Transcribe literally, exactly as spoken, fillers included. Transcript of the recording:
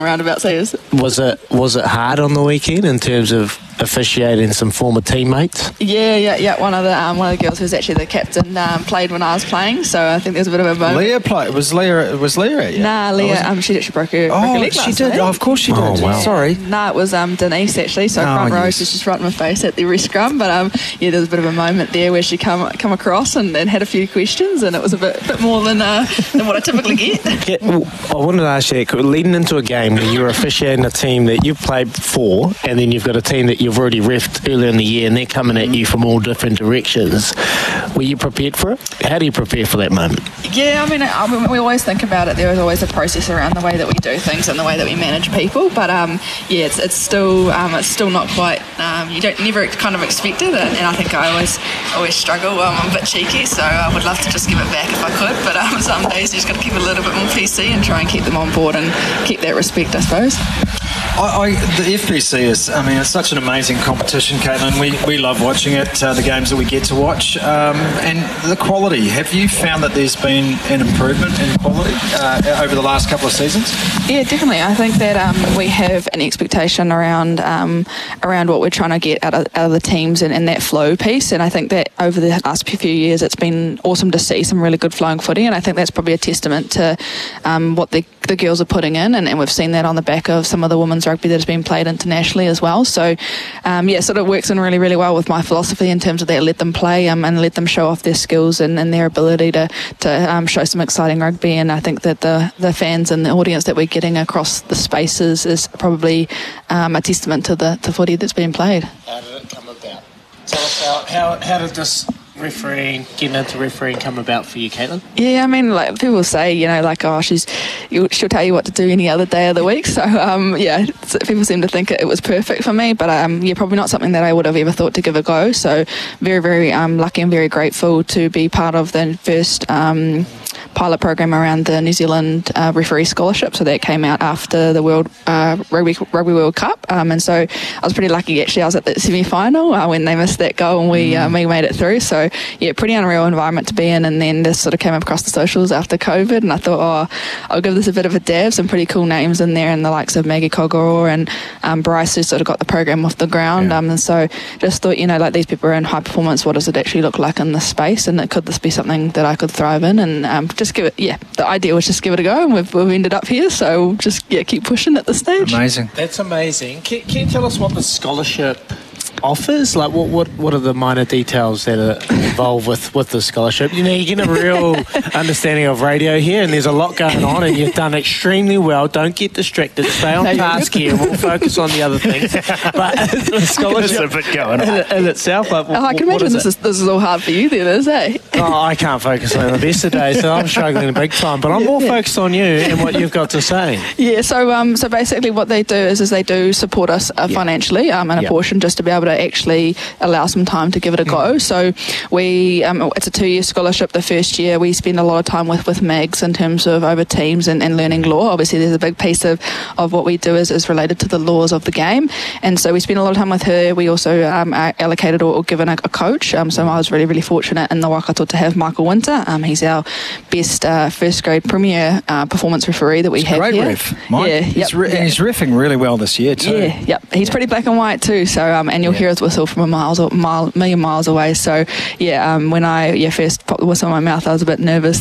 roundabout says. Was it was it hard on the weekend in terms of officiating some former teammates? Yeah, yeah, yeah. One of the um, one of the girls who's actually the captain um, played when I was playing, so I think there's a bit of a moment. Leah played. Was Leah? Was Leah? Yeah. Nah, Leah. Um, she actually broke her. Oh, broke her leg she last did. week. Oh, of course she did. Oh, wow. Sorry. Nah, it was um, Denise actually. So Oh, front row, yes. she's just right in my face at the every scrum. But um, yeah, there was a bit of a moment there where she come come across and, and had a few questions, and it was a bit bit more than uh, than what I typically get. Yeah, well, I wanted to ask you, leading into a game where you're officiating a team that you've played for, and then you've got a team that you've already reffed earlier in the year, and they're coming at you from all different directions. Were you prepared for it? How do you prepare for that moment? Yeah, I mean, I mean, we always think about it. There is always a process around the way that we do things and the way that we manage people. But um, yeah, it's, it's still um, it's still not quite. Um, you don't never kind of expect it, and, and I think I always always struggle. Um, I'm a bit cheeky, so I would love to just give it back if I could. But um, some days you just got to keep it a little bit more P C and try and keep them on board and keep that respect, I suppose. I, I, the F P C is, I mean, it's such an amazing competition, Caitlin. We, we love watching it, uh, the games that we get to watch. Um, and the quality, have you found that there's been an improvement in quality uh, over the last couple of seasons? Yeah, definitely. I think that um, we have an expectation around um, around what we're trying to get out of, out of the teams and, and that flow piece. And I think that over the last few years, it's been awesome to see some really good flowing footy. And I think that's probably a testament to um, what the, the girls are putting in. And, and we've seen that on the back of some of the women's rugby that has been played internationally as well. So, um, yeah, sort of works in really, really well with my philosophy in terms of that let them play um, and let them show off their skills and, and their ability to, to um, show some exciting rugby. And I think that the, the fans and the audience that we're getting across the spaces is probably um, a testament to the to footy that's being played. How did it come about? Tell us how, how, how did this refereeing, getting into refereeing come about for you, Caitlin? Yeah, I mean, like people say, you know, like, oh, she's, you, she'll tell you what to do any other day of the week. So, um, yeah, so people seem to think it, it was perfect for me, but um, yeah, probably not something that I would have ever thought to give a go. So, very, very um, lucky and very grateful to be part of the first um, pilot program around the New Zealand uh, referee scholarship. So that came out after the World uh, Rugby, Rugby World Cup, um, and so I was pretty lucky. Actually, I was at the semi-final uh, when they missed that goal and we mm. uh, we made it through. So yeah, pretty unreal environment to be in. And then this sort of came across the socials after COVID, and I thought, oh, I'll give this a bit of a dab. Some pretty cool names in there, and the likes of Maggie Coggeror and um, Bryce, who sort of got the program off the ground. Yeah. Um, and so just thought, you know, like these people are in high performance. What does it actually look like in this space? And could this be something that I could thrive in? And um, just give it, yeah, the idea was just give it a go, and we've, we've ended up here. So we'll just yeah, keep pushing at this stage. Amazing. That's amazing. Can, can you tell us what the scholarship offers? Like, what, what, what are the minor details that are involved with, with the scholarship? You know, you get a real understanding of radio here, and there's a lot going on, and you've done extremely well. Don't get distracted. Stay on No, task here. We'll focus on the other things. But the scholarship There's a bit going on. in, in itself, like, Oh, I can what imagine is this it? is this is all hard for you then, is it? Oh, I can't focus on the best of days, so I'm struggling big time. But I'm more focused on you and what you've got to say. Yeah, so um, so basically what they do is, is they do support us uh, Yeah. financially um, in a Yeah. portion just to be able to actually allow some time to give it a go. So we um, it's a two-year scholarship. The first year we spend a lot of time with, with Megs in terms of over teams and, and learning law. Obviously there's a big piece of, of what we do is, is related to the laws of the game, and so we spend a lot of time with her. We also um, are allocated or, or given a, a coach. Um, so I was really, really fortunate in the Waikato to have Michael Winter. Um, he's our best uh, first grade premier uh, performance referee that we It's have great here. ref, Mike. Yeah, he's, yep, re- yeah. and he's riffing really well this year too. Yeah, yep. He's pretty black and white too. So, um, and you'll Yeah. hear his whistle from a miles, mile, million miles away. So, yeah, um, when I yeah first popped the whistle in my mouth, I was a bit nervous